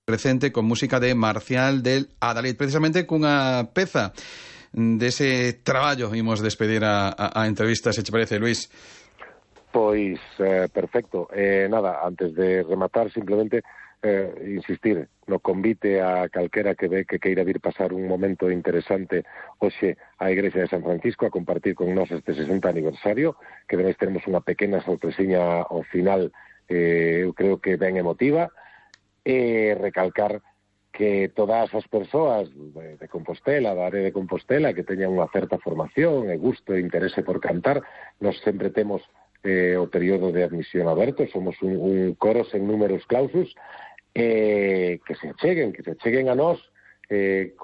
recente con música de Marcial del Adalid, precisamente cunha peza dese traballo imos despedir a entrevista, se che parece, Luís. Pois, perfecto. Nada, antes de rematar, simplemente insistir no convite a calquera que ve que queira vir pasar un momento interesante hoxe á Igrexa de San Francisco a compartir con nós este 60 aniversario, que ademais teremos unha pequena sorpresiña ao final, eu creo que ben emotiva, e recalcar que todas as persoas de Compostela, da área de Compostela, que teñan unha certa formación e gusto e interese por cantar, nós sempre temos o período de admisión aberto, somos un coro sen números clausus, que se acheguen a nós,